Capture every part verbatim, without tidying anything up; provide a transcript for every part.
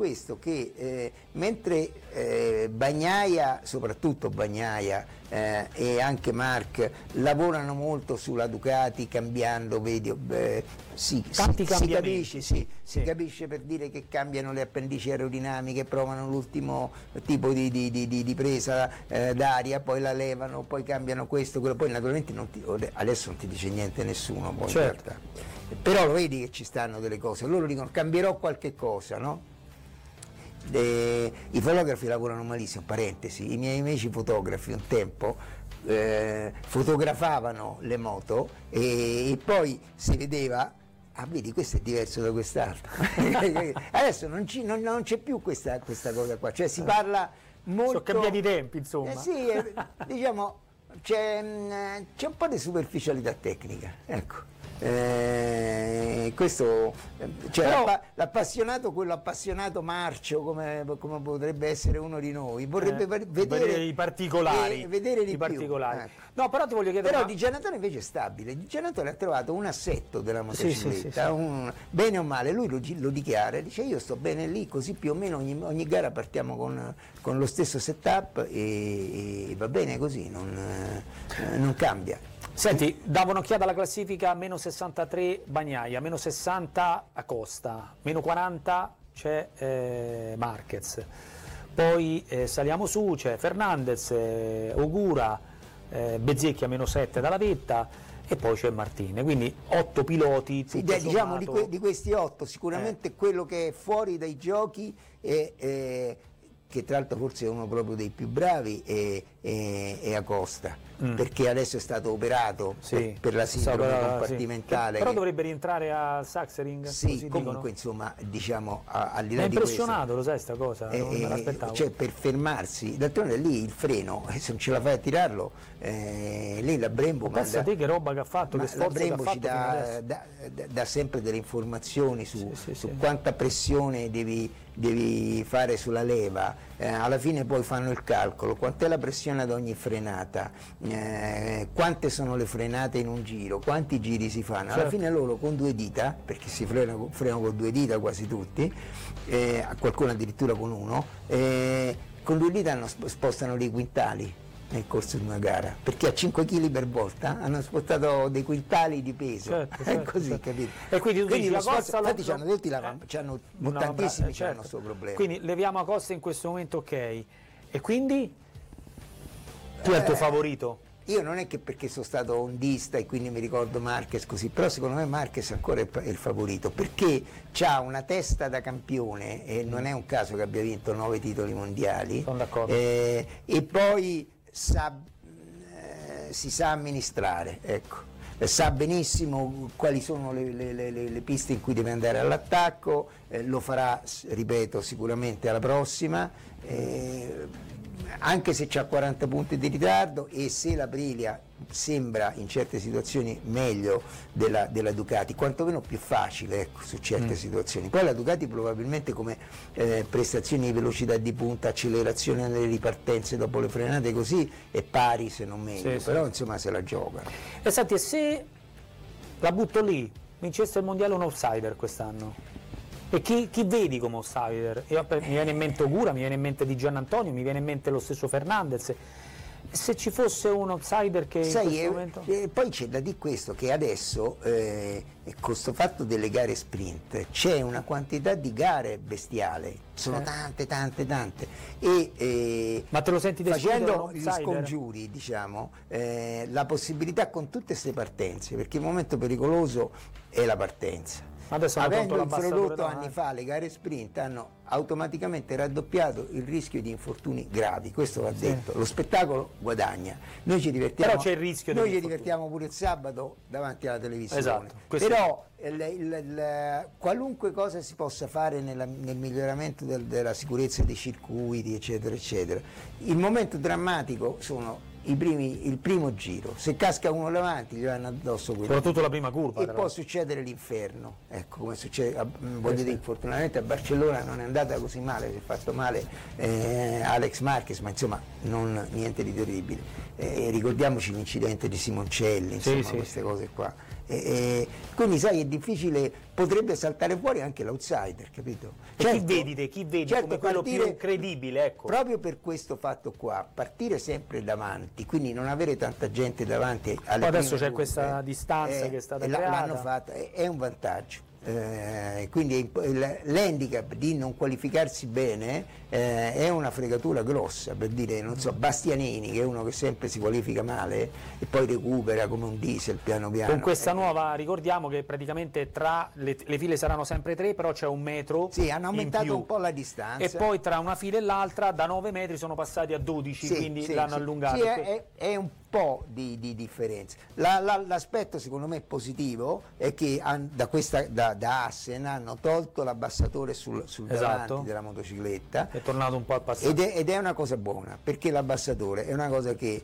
questo, che eh, mentre eh, Bagnaia, soprattutto Bagnaia eh, e anche Marc lavorano molto sulla Ducati cambiando, vedi, eh, sì, tanti si, si capisce, sì, sì. si capisce per dire che cambiano le appendici aerodinamiche, provano l'ultimo tipo di, di, di, di, di presa eh, d'aria, poi la levano, poi cambiano questo, quello, poi naturalmente non ti, adesso non ti dice niente nessuno, poi certo. in realtà. Però lo vedi che ci stanno delle cose, loro dicono cambierò qualche cosa, no? E, i fotografi lavorano malissimo, parentesi, i miei amici fotografi un tempo eh, fotografavano le moto e, e poi si vedeva, ah vedi questo è diverso da quest'altro, adesso non, ci, non, non c'è più questa, questa cosa qua, cioè si parla molto... Sono cambiati i tempi, insomma. Eh sì, eh, diciamo c'è un po' di superficialità tecnica, ecco. Eh, questo cioè Però, l'appassionato, quello appassionato marcio come, come potrebbe essere uno di noi, vorrebbe eh, vedere, vedere i particolari, eh, vedere di i particolari. Più. Ecco. No, però ti voglio chiedere. Però una... Di Giannatone invece è stabile. Di Giannatone ha trovato un assetto della motocicletta, sì, sì, sì, sì. Un, bene o male, lui lo, lo dichiara, dice io sto bene lì, così più o meno ogni, ogni gara partiamo con, con lo stesso setup e, e va bene così, non, eh, non cambia. Senti, davo un'occhiata alla classifica, meno sessantatré Bagnaia, meno sessanta Acosta, meno quaranta c'è eh, Marquez, poi eh, saliamo su, c'è Fernandez, eh, Ogura, eh, Bezzecchi a meno sette dalla vetta e poi c'è Martine, quindi otto piloti. Sì, diciamo di, que di questi otto sicuramente eh. quello che è fuori dai giochi è... è che tra l'altro forse è uno proprio dei più bravi, è, è, è Acosta, mm. perché adesso è stato operato sì. per, per la sindrome so, compartimentale. Sì. Però che... dovrebbe rientrare a Sachsenring? Sì, comunque dicono. Insomma, diciamo, al di là mi ha di impressionato, questo, lo sai sta cosa, eh, non me l'aspettavo. Cioè per fermarsi, d'altronde lì il freno, se non ce la fai a tirarlo, eh, lì la Brembo... Ma pensa te che roba che ha fatto, che sforzo la Brembo che ha ci fatto dà, dà, dà sempre delle informazioni su, sì, sì, su sì. quanta pressione devi, devi fare sulla leva, eh, alla fine poi fanno il calcolo, quant'è la pressione ad ogni frenata, eh, quante sono le frenate in un giro, quanti giri si fanno, alla certo. fine loro con due dita, perché si frenano, frenano con due dita quasi tutti, eh, qualcuno addirittura con uno, eh, con due dita hanno, spostano dei quintali nel corso di una gara, perché a cinque chili per volta hanno spostato dei quintali di peso, certo, è certo, così, certo. capito? E quindi tu quindi dici, lo la sforzo, infatti c'hanno tutti la, eh, c'hanno una, tantissimi eh, certo. c'hanno questo problema. Quindi leviamo Acosta in questo momento, ok, e quindi tu è il tuo eh, favorito? Io non è che perché sono stato ondista e quindi mi ricordo Marquez così, però secondo me Marquez ancora è il favorito, perché ha una testa da campione e non è un caso che abbia vinto nove titoli mondiali. Sono d'accordo. Eh, e poi sa, eh, si sa amministrare, ecco. Sa benissimo quali sono le, le, le, le piste in cui deve andare all'attacco, eh, lo farà, ripeto, sicuramente alla prossima, eh, anche se ha quaranta punti di ritardo e se la Aprilia sembra in certe situazioni meglio della, della Ducati, quantomeno più facile, ecco, su certe mm. situazioni. Poi la Ducati probabilmente come eh, prestazioni di velocità di punta, accelerazione nelle ripartenze dopo le frenate così è pari se non meglio, sì, però sì. insomma se la giocano. E senti, se la butto lì, vincesse il mondiale un outsider quest'anno? E chi, chi vedi come outsider? Io, mi viene in mente Ogura, mi viene in mente Di Giannantonio, mi viene in mente lo stesso Fernandez. Se ci fosse un outsider che Sai, in questo eh, momento... eh, poi c'è da dire questo, che adesso eh, con questo fatto delle gare sprint c'è una quantità di gare bestiale, sono eh. tante tante tante e eh, ma te lo senti facendo gli scongiuri, diciamo, eh, la possibilità con tutte queste partenze, perché il momento pericoloso è la partenza. Adesso avendo introdotto anni fa le gare sprint hanno automaticamente raddoppiato il rischio di infortuni gravi, questo va detto, sì. Lo spettacolo guadagna, noi ci divertiamo, però c'è il rischio noi ci divertiamo pure il sabato davanti alla televisione, esatto, però il, il, il, qualunque cosa si possa fare nella, nel miglioramento del, della sicurezza dei circuiti eccetera eccetera, il momento drammatico sono I primi, il primo giro, se casca uno davanti gli vanno addosso quello, soprattutto la prima curva, e può succedere l'inferno, ecco, come succede a, voglio dire, fortunatamente a Barcellona non è andata così male, si è fatto male eh, Alex Marquez, ma insomma non niente di terribile, eh, ricordiamoci l'incidente di Simoncelli, insomma, sì, sì, queste cose qua. E, e, quindi sai, è difficile, potrebbe saltare fuori anche l'outsider, capito? E certo, chi vedi te, chi vedi certo, come quello partire, più credibile, ecco. Proprio per questo fatto qua, partire sempre davanti, quindi non avere tanta gente davanti alle Poi adesso c'è curve, questa distanza eh, che è stata la, creata. l'hanno fatta, è, è un vantaggio. Eh, quindi l'handicap di non qualificarsi bene eh, è una fregatura grossa, per dire, non so, Bastianini, che è uno che sempre si qualifica male e poi recupera come un diesel piano piano. Con questa nuova, ricordiamo che praticamente tra le, le file saranno sempre tre, però c'è un metro. Sì, hanno aumentato in più. un po' la distanza. E poi tra una fila e l'altra da nove metri sono passati a dodici, sì, quindi sì, l'hanno sì. allungato. Sì, è, è, è un po' di, di differenza. La, la, l'aspetto secondo me positivo è che han, da, questa, da, da Assen hanno tolto l'abbassatore sul, sul esatto. davanti della motocicletta. È tornato un po' al passato. Ed è, ed è una cosa buona, perché l'abbassatore è una cosa che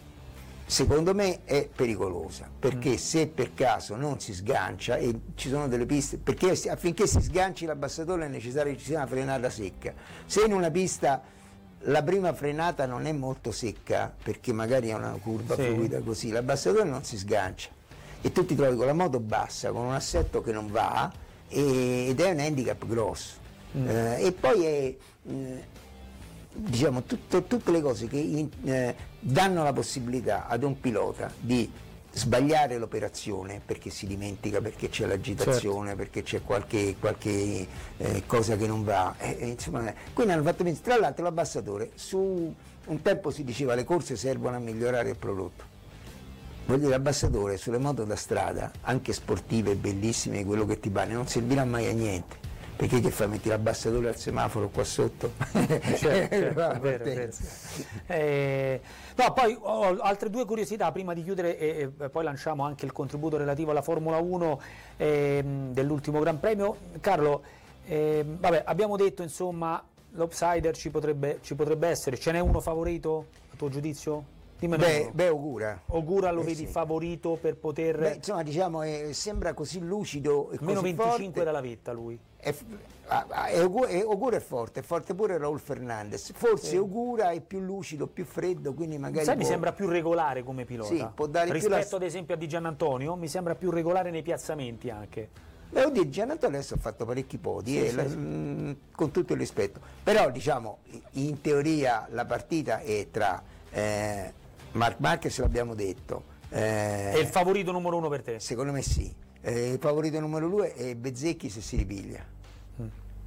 secondo me è pericolosa, perché mm. se per caso non si sgancia, e ci sono delle piste, perché affinché si sganci l'abbassatore è necessario che ci sia una frenata secca. Se in una pista la prima frenata non è molto secca, perché magari è una curva sì. fluida così, l'abbassatore non si sgancia e tu ti trovi con la moto bassa, con un assetto che non va, e, ed è un handicap grosso. Mm. Eh, e poi è eh, diciamo tutto, tutte le cose che in, eh, danno la possibilità ad un pilota di sbagliare l'operazione perché si dimentica, perché c'è l'agitazione, certo. perché c'è qualche, qualche eh, cosa che non va, eh, insomma, quindi hanno fatto bene. Tra l'altro l'abbassatore, su un tempo si diceva le corse servono a migliorare il prodotto, vuol dire l'abbasatore sulle moto da strada, anche sportive, bellissime, quello che ti pare, non servirà mai a niente, perché che fai, metti l'abbassatore al semaforo qua sotto? Certo, certo, è vero, è vero. Eh, no, poi ho altre due curiosità prima di chiudere e, e poi lanciamo anche il contributo relativo alla Formula uno eh, dell'ultimo Gran Premio. Carlo, eh, vabbè, abbiamo detto insomma l'outsider ci potrebbe, ci potrebbe essere, ce n'è uno favorito a tuo giudizio? Beh, beh, Ogura. Ogura lo eh, vedi sì. favorito per poter... Beh, insomma, diciamo, eh, sembra così lucido e meno così venticinque forte. dalla vetta lui. È, è, è, Ogura è forte, è forte pure Raul Fernandez. Forse sì. Ogura è più lucido, più freddo, quindi magari Sai, può... mi sembra più regolare come pilota. Sì, può dare rispetto più la... ad esempio a Di Giannantonio, mi sembra più regolare nei piazzamenti anche. Beh, oddio, Giannantonio adesso ha fatto parecchi podi, sì, eh, sì, la, sì. Mh, con tutto il rispetto. Però, diciamo, in teoria la partita è tra... Eh, Marc Marquez, l'abbiamo detto. Eh, è il favorito numero uno per te? Secondo me sì. Eh, il favorito numero due è Bezzecchi se si ripiglia. Mm.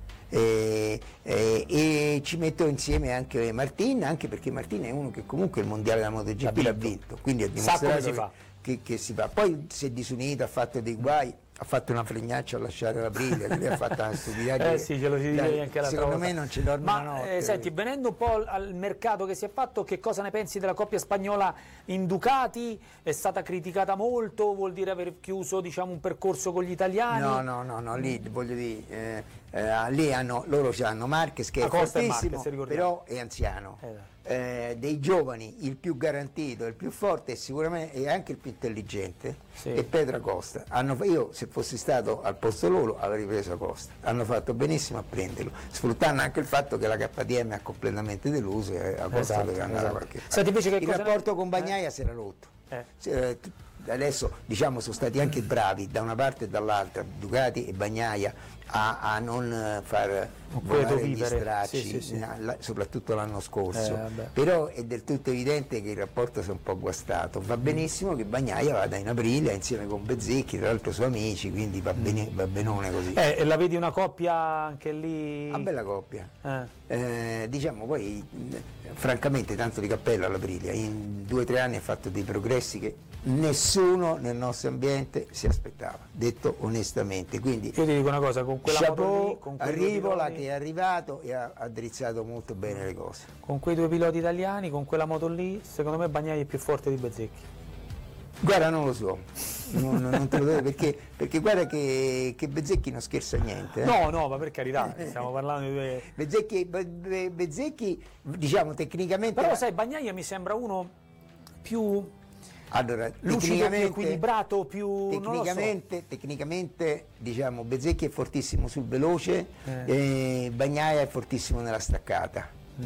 E, e, e ci metto insieme anche Martin, anche perché Martin è uno che comunque il mondiale della MotoGP l'ha vinto, quindi ha dimostrato sa come si che, fa. Che, che si fa. Poi si è disunito, ha fatto dei guai, ha fatto una fregnaccia a lasciare la briglia, che lei ha fatto una stupidaggine. Eh sì, ce lo si dice anche la secondo me non ci dorme Ma, una notte. Eh, senti, venendo un po' al mercato che si è fatto, che cosa ne pensi della coppia spagnola in Ducati? È stata criticata molto, vuol dire aver chiuso, diciamo, un percorso con gli italiani? No, no, no, no, lì voglio dire, eh, eh, lì hanno, loro hanno Marquez che è fortissimo, Marquez, però è anziano. Eh. Eh, dei giovani il più garantito, il più forte e sicuramente è anche il più intelligente, sì. è Pedro Acosta. Hanno, io se fossi stato al posto loro avrei preso Acosta, hanno fatto benissimo a prenderlo, sfruttando anche il fatto che la K T M ha completamente deluso e Acosta esatto, doveva andare esatto. a qualche Senti, invece che il cosa rapporto ne... con Bagnaia eh? si era rotto. Eh. Adesso diciamo sono stati anche bravi da una parte e dall'altra, Ducati e Bagnaia, a, a non far volare gli stracci, sì, sì, sì. soprattutto l'anno scorso, eh, però è del tutto evidente che il rapporto si è un po' guastato. Va benissimo che Bagnaia vada in Aprilia insieme con Bezzecchi, tra l'altro suoi amici, quindi va, bene, va benone così. Eh, e la vedi una coppia anche lì? Una bella coppia. Eh. Eh, diciamo poi francamente tanto di cappello all'Aprilia, in due o tre anni ha fatto dei progressi che nessuno nel nostro ambiente si aspettava, detto onestamente. Quindi io ti dico una cosa, con quella chapeau, moto lì, con Arrivola che è arrivato e ha addrizzato molto bene le cose. Con quei due piloti italiani, con quella moto lì, secondo me Bagnaia è più forte di Bezzecchi. Guarda, non lo so, non, non te lo devo perché, perché guarda che, che Bezzecchi non scherza niente. Eh? No, no, ma per carità, stiamo parlando di due... Bezzecchi, Be, Bezzecchi, diciamo tecnicamente... Però sai, Bagnaia mi sembra uno più... Allora, lucido, più equilibrato, più... Tecnicamente, so. tecnicamente diciamo, Bezzecchi è fortissimo sul veloce, eh. e Bagnaia è fortissimo nella staccata. Mm.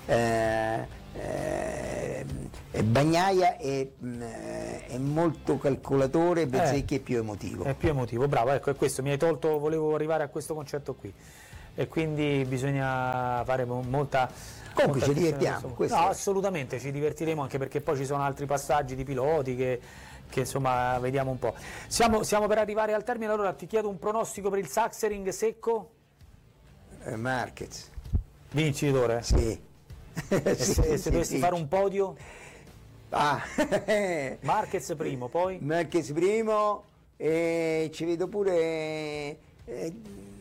eh, eh, Bagnaia è, è molto calcolatore, Bezzecchi Eh, è più emotivo. È più emotivo, bravo, ecco, è questo, mi hai tolto, volevo arrivare a questo concetto qui. E quindi bisogna fare mo- molta... Comunque molta ci attenzione a divertiamo, questo. questo No, è. assolutamente, ci divertiremo anche perché poi ci sono altri passaggi di piloti che, che insomma vediamo un po'. Siamo, siamo per arrivare al termine, allora ti chiedo un pronostico per il Sachsenring secco? Eh, Marquez, Vincitore? sì. E Sì, se, se sì, dovessi sì. fare un podio? Ah, Marquez primo, poi? Marquez primo, e ci vedo pure... eh,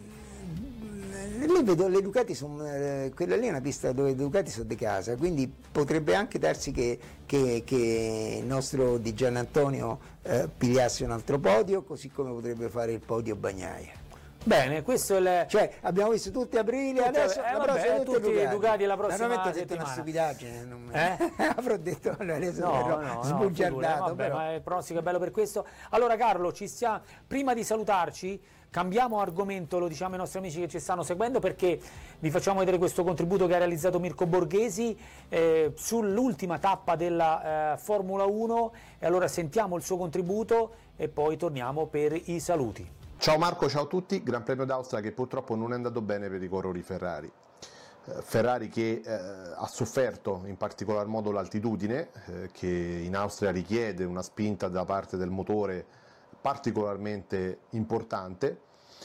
lì vedo le Ducati, son, eh, quella lì è una pista dove le Ducati sono di casa, quindi potrebbe anche darsi che, che, che il nostro Di Giannantonio eh, pigliasse un altro podio, così come potrebbe fare il podio Bagnaia. Bene, questo è il... Cioè abbiamo visto tutti aprile, Tutti- adesso eh, la vabbè, prossima tutti i Ducati la prossima Naturalmente ho detto settimana. una stupidaggine, non me- Eh? avrò detto adesso No, ero no, no, sbugiardato, figurati, vabbè, però. ma il pronostico è bello per questo. Allora Carlo, ci stia... prima di salutarci, cambiamo argomento, lo diciamo ai nostri amici che ci stanno seguendo, perché vi facciamo vedere questo contributo che ha realizzato Mirko Borghesi eh, sull'ultima tappa della eh, Formula uno, e allora sentiamo il suo contributo e poi torniamo per i saluti. Ciao Marco, ciao a tutti. Gran Premio d'Austria che purtroppo non è andato bene per i corridori Ferrari. Eh, Ferrari che eh, ha sofferto in particolar modo l'altitudine, eh, che in Austria richiede una spinta da parte del motore particolarmente importante,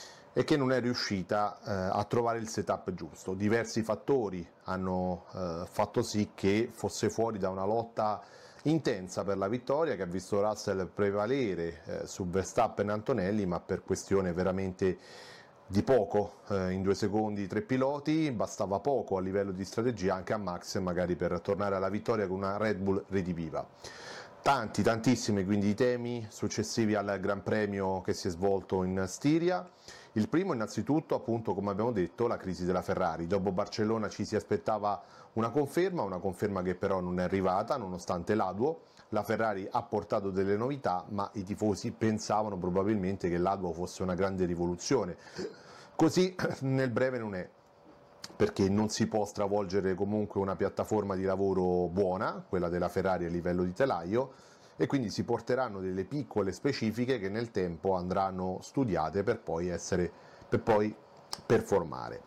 e che non è riuscita eh, a trovare il setup giusto. Diversi fattori hanno eh, fatto sì che fosse fuori da una lotta intensa per la vittoria, che ha visto Russell prevalere eh, su Verstappen e Antonelli, ma per questione veramente di poco, eh, in due secondi tre piloti, bastava poco a livello di strategia anche a Max magari per tornare alla vittoria con una Red Bull rediviva. Tanti, tantissimi quindi i temi successivi al Gran Premio che si è svolto in Stiria. Il primo innanzitutto, appunto, come abbiamo detto, la crisi della Ferrari. Dopo Barcellona ci si aspettava una conferma, una conferma che però non è arrivata nonostante l'A D U O. La Ferrari ha portato delle novità, ma i tifosi pensavano probabilmente che l'A D U O fosse una grande rivoluzione. Così nel breve non è, perché non si può stravolgere comunque una piattaforma di lavoro buona, quella della Ferrari a livello di telaio, e quindi si porteranno delle piccole specifiche che nel tempo andranno studiate per poi essere, per poi performare.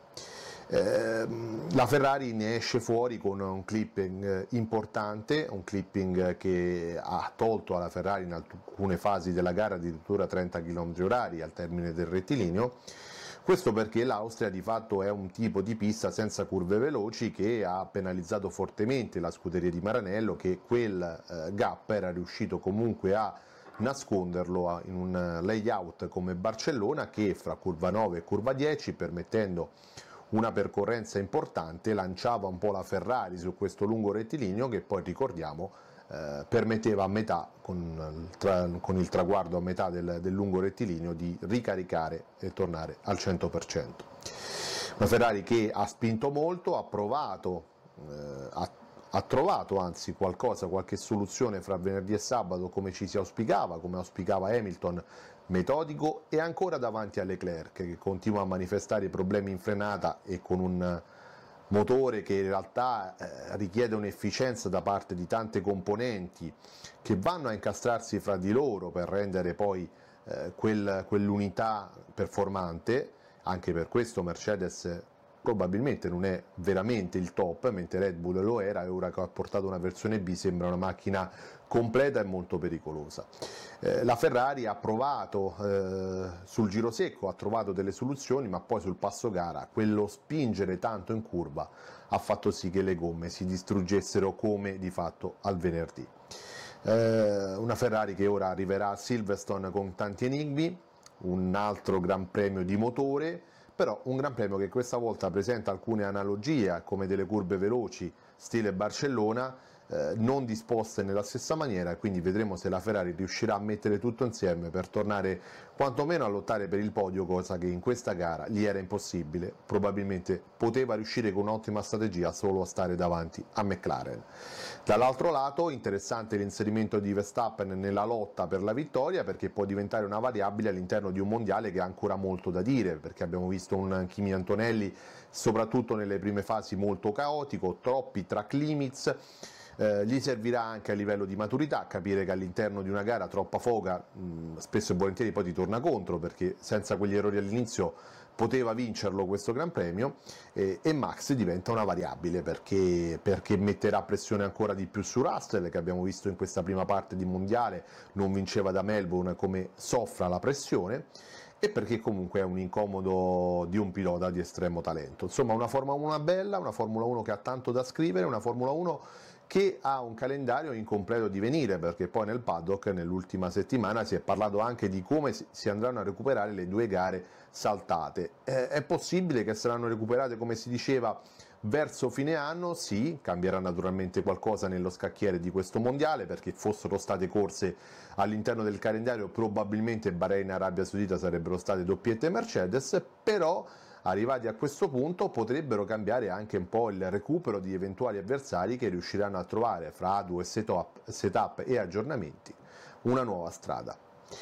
Eh, la Ferrari ne esce fuori con un clipping importante, un clipping che ha tolto alla Ferrari in alcune fasi della gara addirittura trenta chilometri orari al termine del rettilineo. Questo perché l'Austria di fatto è un tipo di pista senza curve veloci che ha penalizzato fortemente la scuderia di Maranello, che quel eh, gap era riuscito comunque a nasconderlo in un layout come Barcellona, che fra curva nove e curva dieci, permettendo una percorrenza importante, lanciava un po' la Ferrari su questo lungo rettilineo che poi, ricordiamo, eh, permetteva a metà, con, tra, con il traguardo a metà del, del lungo rettilineo, di ricaricare e tornare al cento per cento. Una Ferrari che ha spinto molto, ha provato, eh, ha, ha trovato anzi qualcosa, qualche soluzione fra venerdì e sabato, come ci si auspicava, come auspicava Hamilton, metodico, e ancora davanti a Leclerc, che continua a manifestare problemi in frenata e con un motore che in realtà eh, richiede un'efficienza da parte di tante componenti che vanno a incastrarsi fra di loro per rendere poi eh, quel, quell'unità performante. Anche per questo Mercedes probabilmente non è veramente il top, mentre Red Bull lo era, e ora che ha portato una versione B sembra una macchina completa e molto pericolosa. Eh, la Ferrari ha provato eh, sul giro secco, ha trovato delle soluzioni, ma poi sul passo gara quello spingere tanto in curva ha fatto sì che le gomme si distruggessero come di fatto al venerdì. Eh, una Ferrari che ora arriverà a Silverstone con tanti enigmi, un altro gran premio di motore, però un gran premio che questa volta presenta alcune analogie come delle curve veloci stile Barcellona, eh, non disposte nella stessa maniera, e quindi vedremo se la Ferrari riuscirà a mettere tutto insieme per tornare quantomeno a lottare per il podio, cosa che in questa gara gli era impossibile. Probabilmente poteva riuscire con un'ottima strategia solo a stare davanti a McLaren. Dall'altro lato interessante l'inserimento di Verstappen nella lotta per la vittoria, perché può diventare una variabile all'interno di un mondiale che ha ancora molto da dire, perché abbiamo visto un Kimi Antonelli soprattutto nelle prime fasi molto caotico, troppi track limits. Eh, gli servirà anche a livello di maturità capire che all'interno di una gara troppa foga mh, spesso e volentieri poi ti torna contro, perché senza quegli errori all'inizio poteva vincerlo questo Gran Premio, eh, e Max diventa una variabile perché, perché metterà pressione ancora di più su Russell, che abbiamo visto in questa prima parte di mondiale non vinceva da Melbourne, come soffra la pressione, e perché comunque è un incomodo di un pilota di estremo talento. Insomma, una Formula uno bella, una Formula uno che ha tanto da scrivere, una Formula uno che ha un calendario in completo divenire, perché poi nel paddock nell'ultima settimana si è parlato anche di come si andranno a recuperare le due gare saltate. Eh, è possibile che saranno recuperate, come si diceva, verso fine anno? Sì, cambierà naturalmente qualcosa nello scacchiere di questo mondiale, perché fossero state corse all'interno del calendario probabilmente Bahrain e Arabia Saudita sarebbero state doppiette Mercedes, però arrivati a questo punto potrebbero cambiare anche un po' il recupero di eventuali avversari che riusciranno a trovare fra due setup, setup e aggiornamenti una nuova strada.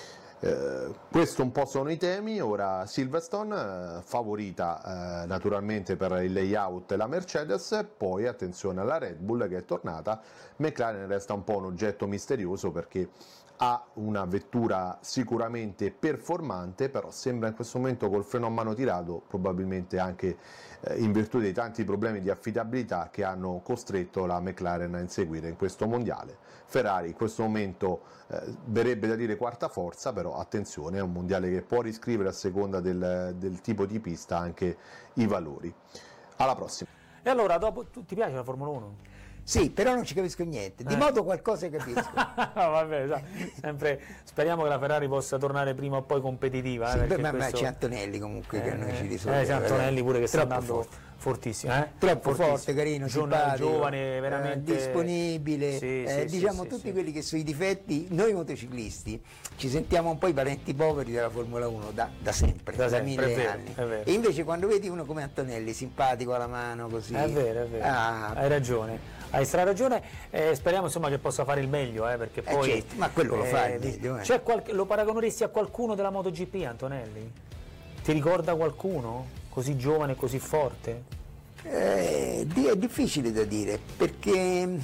Eh, questo un po' sono i temi. Ora Silverstone, eh, favorita eh, naturalmente per il layout la Mercedes, poi attenzione alla Red Bull che è tornata. McLaren resta un po' un oggetto misterioso perché ha una vettura sicuramente performante, però sembra in questo momento col freno a mano tirato, probabilmente anche eh, in virtù dei tanti problemi di affidabilità che hanno costretto la McLaren a inseguire in questo mondiale. Ferrari in questo momento eh, verrebbe da dire quarta forza, però attenzione, è un mondiale che può riscrivere a seconda del, del tipo di pista anche i valori. Alla prossima. E allora, dopo, tu, ti piace la Formula uno? Sì, però non ci capisco niente, di Eh. moto qualcosa capisco. Vabbè, sa, sempre, speriamo che la Ferrari possa tornare prima o poi competitiva. Sì, eh, beh, ma, questo... ma c'è Antonelli comunque che a noi ci Eh, risolve. c'è Antonelli pure che sta Troppo andando forte. fortissimo. Eh? Troppo Fortissimo. forte, carino, Gio- simpatico, giovane, veramente eh, disponibile, Sì, eh, sì, diciamo sì, tutti sì. quelli che sui difetti, noi motociclisti ci sentiamo un po' i parenti poveri della Formula uno da, da sempre, Da da, sempre, mille è vero, anni. è vero. E invece quando vedi uno come Antonelli, simpatico alla mano così, È vero, è vero. ah, Hai ragione, hai stra ragione. Eh, speriamo insomma che possa fare il meglio, eh, perché Eh, poi. certo, ma quello lo fa il di- meglio, eh. c'è qualche- lo paragoneresti a qualcuno della MotoGP, Antonelli? Ti ricorda qualcuno così giovane e così forte? Eh, di- è difficile da dire perché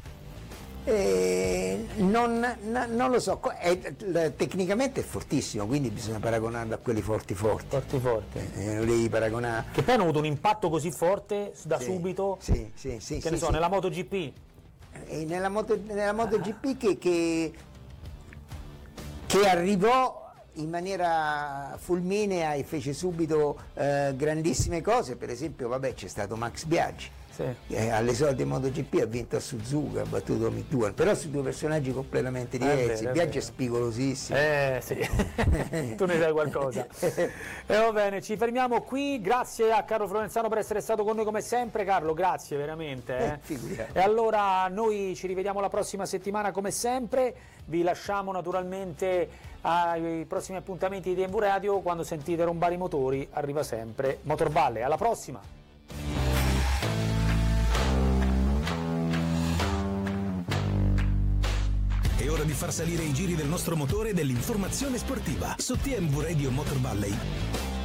eh, non, na- non lo so, co- è- l- tecnicamente è fortissimo, quindi bisogna paragonarlo a quelli forti forti. Forti forti. Eh, non devi paragonare. Che poi hanno avuto un impatto così forte da Sì, subito, sì, sì, sì, che ne sì, so, sì. nella MotoGP. E nella, moto, nella MotoGP che, che, che arrivò in maniera fulminea e fece subito eh, grandissime cose, per esempio vabbè, c'è stato Max Biaggi, Sì. che alle solite MotoGP ha vinto a Suzuka, ha battuto Mick Duhan, però su due personaggi completamente vero, diversi. è Biaggi è vero. spigolosissimo. Eh sì, tu ne sai qualcosa. E va bene, ci fermiamo qui. Grazie a Carlo Florenzano per essere stato con noi come sempre. Carlo, grazie veramente. eh. Eh, figurati. E allora noi ci rivediamo la prossima settimana come sempre. Vi lasciamo naturalmente ai prossimi appuntamenti di D M V Radio. Quando sentite rombare i motori arriva sempre Motorvalle. Alla prossima! È ora di far salire i giri del nostro motore e dell'informazione sportiva su T M V Radio Motor Valley.